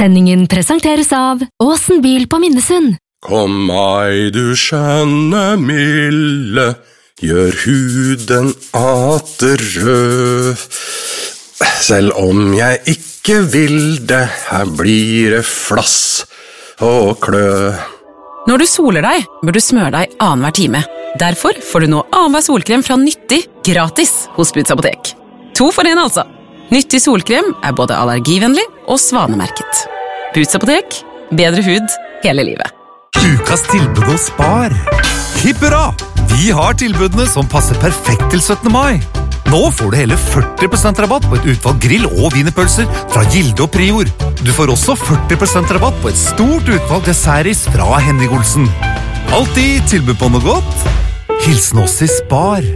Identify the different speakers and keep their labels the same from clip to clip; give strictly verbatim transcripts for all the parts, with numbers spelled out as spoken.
Speaker 1: Sendingen presenteres av Åsen bil på Minnesund.
Speaker 2: Kom meg du skjønne milde, gjør huden atter rød. Selv om jeg ikke vil det, her blir det flass og klø.
Speaker 3: Når du soler deg, bør du smøre deg annenhver time. Derfor får du nå annenhver solkrem fra Nyttig gratis hos Boots Apotek. To for en altså. Nyttig solkrem er både allergivennlig og svanemerket. Boots Apotek, bedre hud hele livet.
Speaker 4: Ukas tilbud hos Spar. Hipp hurra! Vi har tilbudene som passer perfekt til syttende mai. Nå får du hele førti prosent rabatt på et utvalg grill- og wienerpølser fra Gilde og Prior. Du får også førti prosent rabatt på et stort utvalg dessertis fra Henning Olsen. Alltid tilbud på noe godt. Hilsen oss i Spar.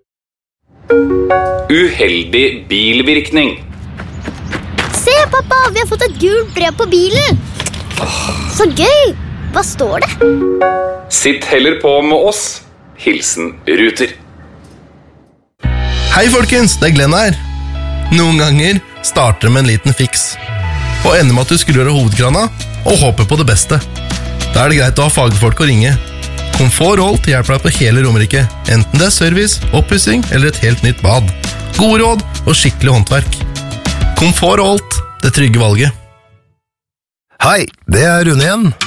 Speaker 5: Uheldig bilvirkning.
Speaker 6: Se, pappa, vi har fått et gult brev på bilen. Så gøy! Hva står det?
Speaker 5: Sitt heller på med oss. Hilsen Ruter.
Speaker 7: Hei folkens, det er Glenn her. Noen ganger starter det med en liten fiks, og ender med at du skrur av hovedkrana og håper på det beste. Da er det greit å ha fagfolk å ringe. Komfort Holt hjelper deg på hele Romerike, enten det er service, oppussing eller et helt nytt bad. Gode råd og skikkelig håndverk. Komfort Holt, det trygge valget.
Speaker 8: Hei, det er Rune igjen.